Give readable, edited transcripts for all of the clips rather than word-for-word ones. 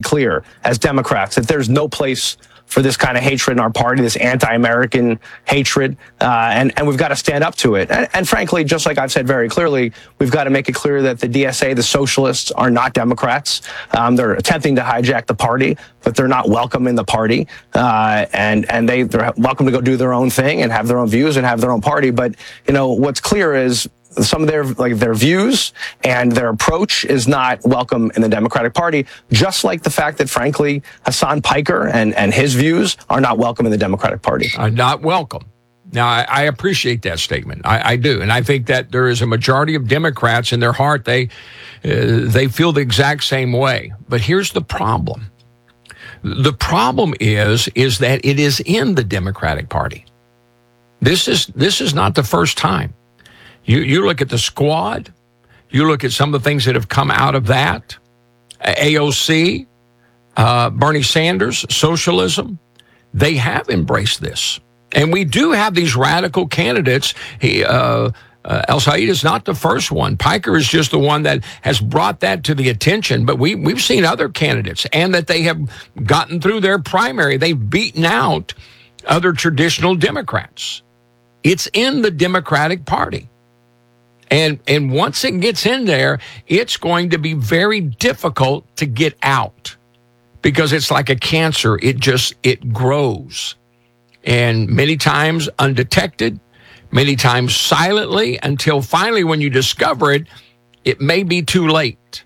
clear as Democrats that there's no place for this kind of hatred in our party, this anti-American hatred, and we've got to stand up to it. And frankly, just like I've said very clearly, we've got to make it clear that the DSA, the socialists, are not Democrats. They're attempting to hijack the party, but they're not welcome in the party. And they're welcome to go do their own thing and have their own views and have their own party. But, you know, what's clear is some of their views and their approach is not welcome in the Democratic Party, just like the fact that, frankly, Hassan Piker and his views are not welcome in the Democratic Party. Not welcome. Now, I appreciate that statement. I do. And I think that there is a majority of Democrats in their heart, they feel the exact same way. But here's the problem. The problem is that it is in the Democratic Party. This is not the first time. You look at the squad, you look at some of the things that have come out of that, AOC, Bernie Sanders, socialism, they have embraced this. And we do have these radical candidates. El Sayed is not the first one. Piker is just the one that has brought that to the attention. But we've seen other candidates, and that they have gotten through their primary. They've beaten out other traditional Democrats. It's in the Democratic Party. And once it gets in there, it's going to be very difficult to get out, because it's like a cancer. It grows. And many times undetected, many times silently, until finally when you discover it, it may be too late.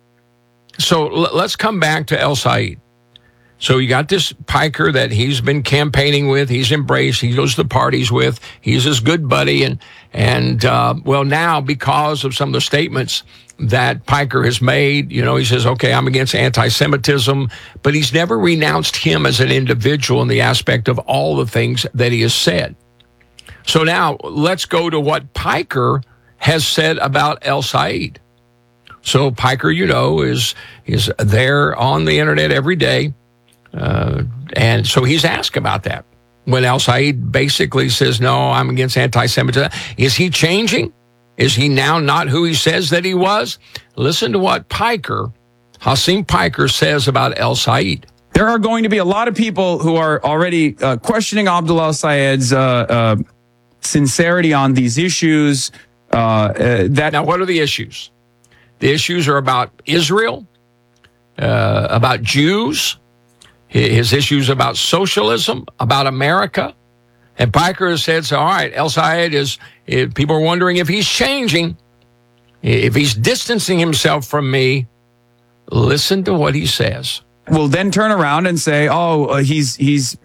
So let's come back to El Sayed. So you got this Piker that he's been campaigning with, he's embraced, he goes to the parties with, he's his good buddy. And well, now because of some of the statements that Piker has made, you know, he says, okay, I'm against anti-Semitism, but he's never renounced him as an individual in the aspect of all the things that he has said. So now let's go to what Piker has said about El Sayed. So Piker, you know, is there on the internet every day. And so he's asked about that. When El Sayed basically says, no, I'm against anti-Semitism, is he changing? Is he now not who he says that he was? Listen to what Hassan Piker says about El Sayed. There are going to be a lot of people who are already questioning Abdullah Sayed's sincerity on these issues. Now, what are the issues? The issues are about Israel, about Jews, his issues about socialism, about America. And Piker has said, so, all right, El Sayed people are wondering if he's changing, if he's distancing himself from me. Listen to what he says. Will then turn around and say, he's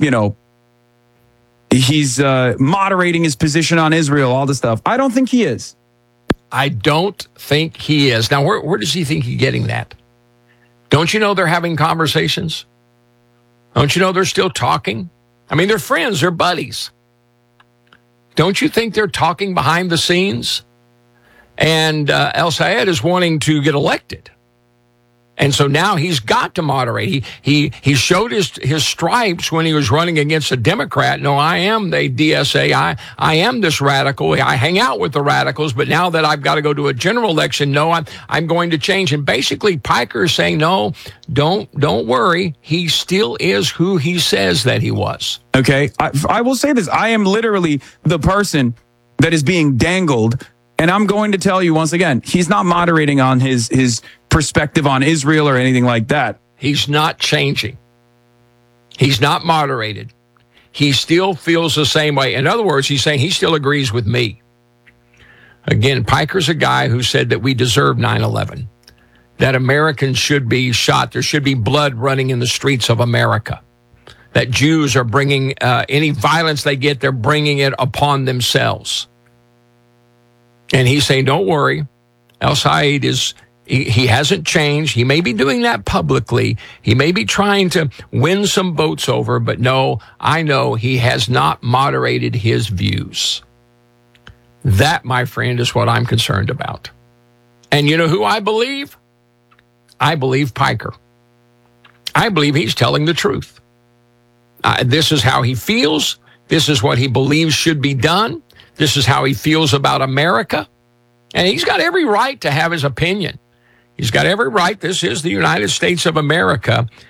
moderating his position on Israel, all this stuff. I don't think he is. I don't think he is. Now, where does he think he's getting that? Don't you know they're having conversations? Don't you know they're still talking? I mean, they're friends, they're buddies. Don't you think they're talking behind the scenes? And El Sayed is wanting to get elected. And so now he's got to moderate. He showed his stripes when he was running against a Democrat. No, I am the DSA. I am this radical. I hang out with the radicals. But now that I've got to go to a general election, no, I'm going to change. And basically, Piker is saying, no, don't worry. He still is who he says that he was. Okay, I will say this. I am literally the person that is being dangled. And I'm going to tell you once again, he's not moderating on his perspective on Israel or anything like that. He's not changing. He's not moderated. He still feels the same way. In other words, he's saying he still agrees with me. Again, Piker's a guy who said that we deserve 9/11, that Americans should be shot. There should be blood running in the streets of America, that Jews are bringing any violence they get, they're bringing it upon themselves. And he's saying, don't worry, El Sayed he hasn't changed. He may be doing that publicly. He may be trying to win some votes over, but no, I know he has not moderated his views. That, my friend, is what I'm concerned about. And you know who I believe? I believe Piker. I believe he's telling the truth. This is how he feels. This is what he believes should be done. This is how he feels about America. And he's got every right to have his opinion. He's got every right. This is the United States of America.